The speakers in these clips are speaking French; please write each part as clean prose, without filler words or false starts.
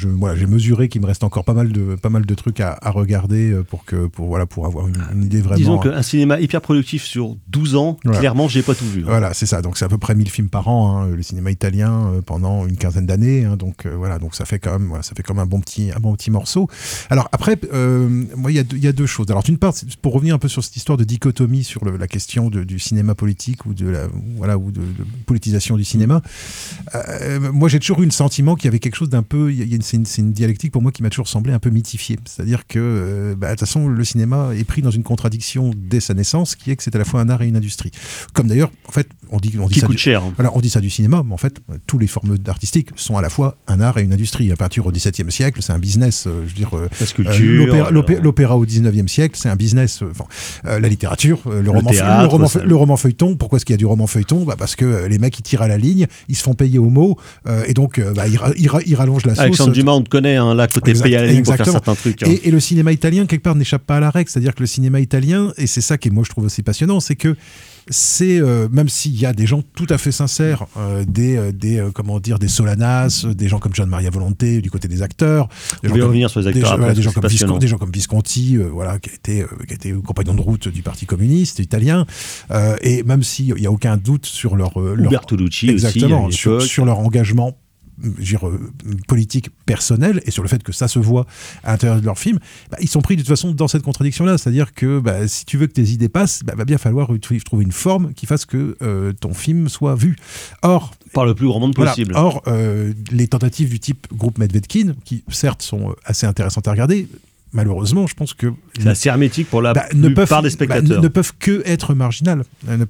j'ai mesuré qu'il me reste encore pas mal de trucs à regarder pour avoir une idée vraiment. Disons qu'un cinéma hyper productif sur 12 ans, clairement, j'ai pas tout vu. Voilà, c'est ça. Donc c'est à peu près 1000 films par an, hein, le cinéma italien pendant une quinzaine d'années. Hein, donc ça fait quand même un bon petit morceau. Alors après, moi il y a deux choses. Alors d'une part, pour revenir un peu sur cette histoire de dichotomie sur la question du cinéma politique ou de politisation du cinéma. Moi j'ai toujours eu le sentiment qu'il y avait quelque chose d'un peu, c'est une dialectique pour moi qui m'a toujours semblé un peu mythifiée. C'est-à-dire que de toute façon le cinéma est pris dans une contradiction dès sa naissance, qui est que c'est à la fois un art et une industrie. Comme d'ailleurs, en fait, on dit qui ça coûte cher. Alors on dit ça du cinéma, mais en fait, tous les formes artistiques sont à la fois un art et une industrie. La peinture au XVIIe siècle, c'est un business. Je veux dire, la sculpture, l'opéra au XIXe siècle, c'est un business. La littérature, le roman feuilleton. Pourquoi est-ce qu'il y a du roman feuilleton ? Parce que les mecs ils tirent à la ligne, ils se font payer au mot, et donc ils rallongent la sauce. Alexandre Dumas, on te connaît, hein, là, côté payé à la ligne pour faire certains trucs. Hein. Et le cinéma italien, quelque part, n'échappe pas à la règle. C'est-à-dire que le cinéma italien, et c'est ça qui, moi, je trouve aussi passionnant, c'est que même s'il y a des gens tout à fait sincères, des Solanas, des gens comme Gian Maria Volonté du côté des acteurs, revenir sur les acteurs, des gens comme Visconti, qui a été compagnon de route du Parti communiste italien, et même s'il y a aucun doute sur leur Bertolucci exactement aussi, sur leur engagement politique personnelle et sur le fait que ça se voit à l'intérieur de leur film, ils sont pris de toute façon dans cette contradiction-là. C'est-à-dire que si tu veux que tes idées passent, va bien falloir trouver une forme qui fasse que ton film soit vu. Or, par le plus grand monde possible. Or, les tentatives du type groupe Medvedkin, qui certes sont assez intéressantes à regarder, malheureusement, je pense que c'est assez hermétique pour la plupart des spectateurs. Ne peuvent que être marginales.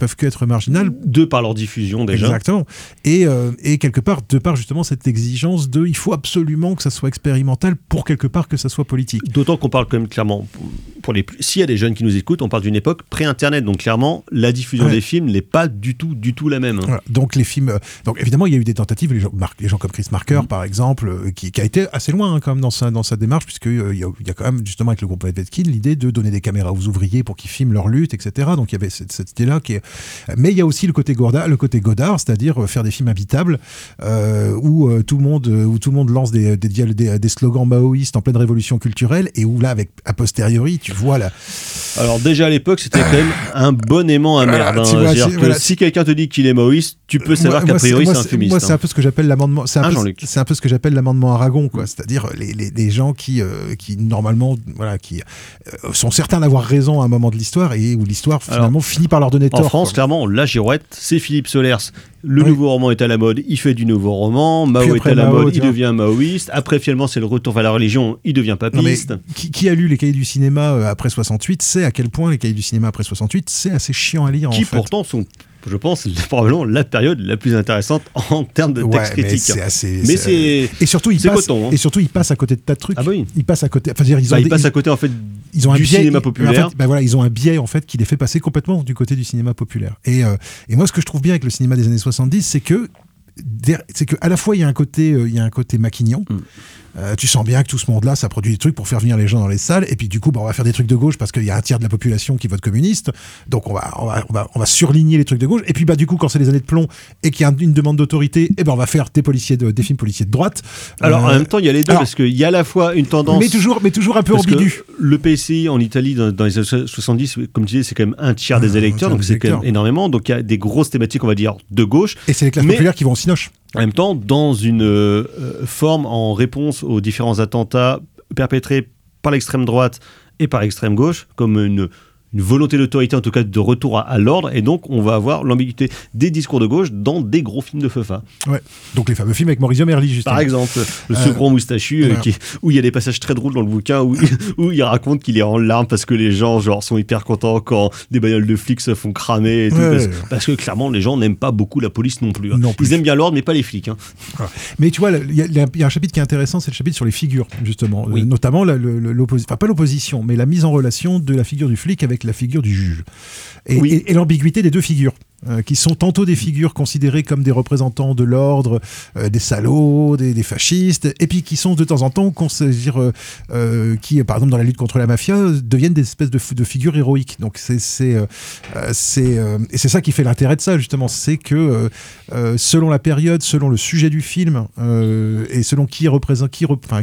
De par leur diffusion, déjà. Exactement. Et quelque part, de par justement cette exigence il faut absolument que ça soit expérimental pour quelque part que ça soit politique. D'autant qu'on parle quand même clairement, s'il y a des jeunes qui nous écoutent, on parle d'une époque pré-internet. Donc clairement, la diffusion des films n'est pas du tout la même. Hein. Voilà. Donc les films. Donc évidemment, il y a eu des tentatives. Les gens comme Chris Marker, par exemple, qui a été assez loin quand même dans sa démarche, puisqu'il y a quand même justement avec le groupe Medvedkin l'idée de donner des caméras aux ouvriers pour qu'ils filment leur lutte, etc. Donc il y avait cette idée-là mais il y a aussi le côté Godard, c'est-à-dire faire des films habitables où tout le monde lance des slogans maoïstes en pleine révolution culturelle, et où là, avec a posteriori, tu vois là. Alors déjà à l'époque, c'était quand même un bon aimant à merde. Si quelqu'un te dit qu'il est maoïste, tu peux savoir qu'a priori c'est un fumiste. Moi, c'est un peu ce que j'appelle l'amendement. C'est un peu ce que j'appelle l'amendement Aragon, quoi. C'est-à-dire les gens qui normalement, qui sont certains d'avoir raison à un moment de l'histoire, et où l'histoire finalement finit par leur donner tort. En France, clairement, la girouette, c'est Philippe Solers. Le nouveau roman est à la mode, il fait du nouveau roman. Mao est à la mode, il devient maoïste. Après, finalement, c'est le retour vers la religion, il devient papiste. Non, mais qui a lu les cahiers du cinéma après 68 sait à quel point les cahiers du cinéma après 68, c'est assez chiant à lire. Qui pourtant sont, je pense, probablement la période la plus intéressante en termes de texte critique. Et surtout, il passe à côté de tas de trucs. Ah oui. Il passe à côté. Enfin, il passe à côté en fait. Ils ont du cinéma populaire. En fait, ils ont un biais en fait qui les fait passer complètement du côté du cinéma populaire. Et moi, ce que je trouve bien avec le cinéma des années 70, c'est que à la fois il y a un côté maquignon. Tu sens bien que tout ce monde-là, ça produit des trucs pour faire venir les gens dans les salles, et puis du coup, on va faire des trucs de gauche parce qu'il y a un tiers de la population qui vote communiste, donc on va surligner les trucs de gauche, et puis du coup, quand c'est les années de plomb et qu'il y a une demande d'autorité, on va faire des films policiers de droite. Alors en même temps, il y a les deux, parce qu'il y a à la fois une tendance, mais toujours un peu ambigu. Le PCI en Italie dans les années 70, comme tu disais, c'est quand même un tiers des électeurs, donc c'est quand même énormément. Donc il y a des grosses thématiques, on va dire, de gauche. Et c'est les classes populaires qui vont au cinoche. En même temps, dans une forme en réponse aux différents attentats perpétrés par l'extrême droite et par l'extrême gauche, comme une volonté d'autorité, en tout cas de retour à l'ordre, et donc on va avoir l'ambiguïté des discours de gauche dans des gros films de Feufa. Ouais. Donc les fameux films avec Maurizio Merli, justement. Par exemple, le second moustachu, où il y a des passages très drôles dans le bouquin, où il raconte qu'il est en larmes parce que les gens sont hyper contents quand des bagnoles de flics se font cramer et tout, parce que clairement les gens n'aiment pas beaucoup la police non plus. Ils aiment bien l'ordre, mais pas les flics. Hein. Voilà. Mais tu vois, il y a un chapitre qui est intéressant, c'est le chapitre sur les figures, justement. Oui. Notamment pas l'opposition, mais la mise en relation de la figure du flic avec la figure du juge. Et l'ambiguïté des deux figures. Qui sont tantôt des figures considérées comme des représentants de l'ordre, des salauds, des fascistes, et puis qui sont de temps en temps, qui, par exemple, dans la lutte contre la mafia, deviennent des espèces de figures héroïques. Donc c'est ça qui fait l'intérêt de ça, justement, c'est que selon la période, selon le sujet du film, et selon qui